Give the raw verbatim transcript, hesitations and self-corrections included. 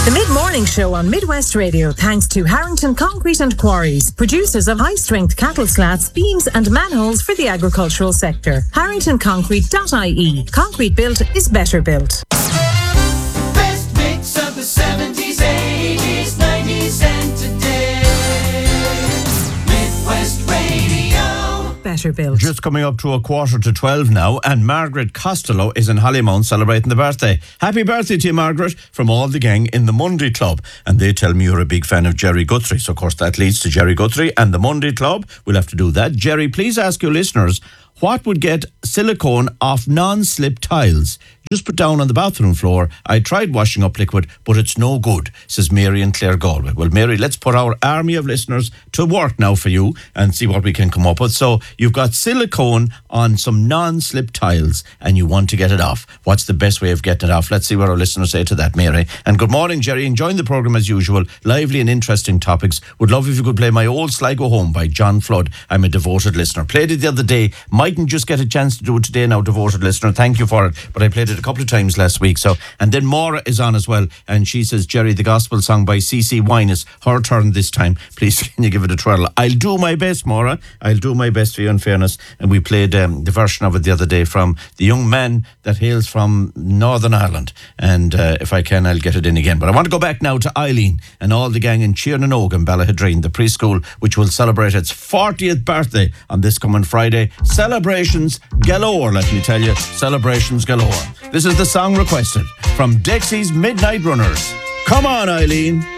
The Mid-Morning Show on Midwest Radio, thanks to Harrington Concrete and Quarries, producers of high-strength cattle slats, beams and manholes for the agricultural sector. harrington concrete dot I E. Concrete built is better built. Best mix of the seventies, eighties, nineties and today. Midwest Radio. Better built. Just coming up to a quarter to twelve now, and Margaret Costello is in Hollymount celebrating the birthday. Happy birthday to you, Margaret, from all the gang in the Monday Club. And they tell me you're a big fan of Jerry Guthrie, so of course that leads to Jerry Guthrie and the Monday Club. We'll have to do that. Jerry, please ask your listeners, what would get silicone off non-slip tiles? Just put down on the bathroom floor, I tried washing up liquid, but it's no good, says Mary and Claire Galway. Well, Mary, let's put our army of listeners to work now for you and see what we can come up with. So you've got silicone on some non-slip tiles and you want to get it off. What's the best way of getting it off? Let's see what our listeners say to that, Mary. And good morning, Jerry. Enjoying the programme as usual. Lively and interesting topics. Would love if you could play My Old Sligo Home by John Flood. I'm a devoted listener. Played it the other day. Mightn't just get a chance to do it today now, devoted listener. Thank you for it. But I played it a couple of times last week. So, and then Maura is on as well, and she says, Jerry, the gospel song by C C Winus, her turn this time. Please, can you give it a twirl? I'll do my best, Maura. I'll do my best for you, in fairness. And we played um, the version of it the other day from the young man that hails from Northern Ireland. And uh, if I can, I'll get it in again. But I want to go back now to Eileen and all the gang in Tiernan and Ballahadreen, the preschool, which will celebrate its fortieth birthday on this coming Friday. Celebrations galore, let me tell you. Celebrations galore. This is the song requested from Dexy's Midnight Runners. Come on, Eileen.